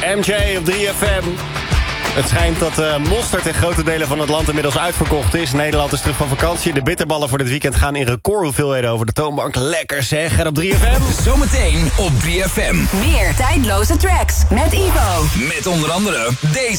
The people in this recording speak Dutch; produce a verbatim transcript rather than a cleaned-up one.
M J op drie F M. Het schijnt dat uh, mosterd in grote delen van het land inmiddels uitverkocht is. Nederland is terug van vakantie. De bitterballen voor dit weekend gaan in recordhoeveelheden over de toonbank. Lekker zeg. En op drie F M... Zometeen op drie F M. Meer tijdloze tracks met Ivo. Met onder andere deze.